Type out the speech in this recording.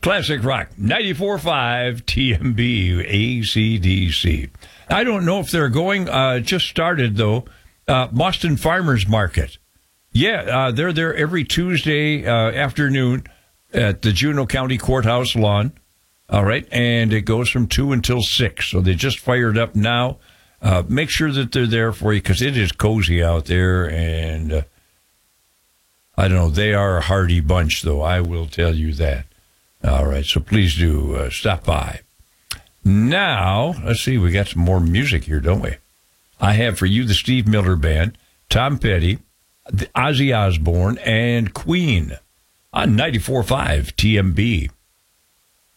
Classic Rock, 94.5 TMB, AC/DC. I don't know if they're going, just started, though, Boston Farmers Market. Yeah, they're there every Tuesday afternoon at the Juneau County Courthouse lawn. All right, and it goes from 2 until 6. So they just fired up now. Make sure that they're there for you because it is cozy out there. And I don't know, they are a hardy bunch, though. I will tell you that. All right, so please do stop by. Now, let's see, we got some more music here, don't we? I have for you the Steve Miller Band, Tom Petty, Ozzy Osbourne, and Queen on 94.5 TMB.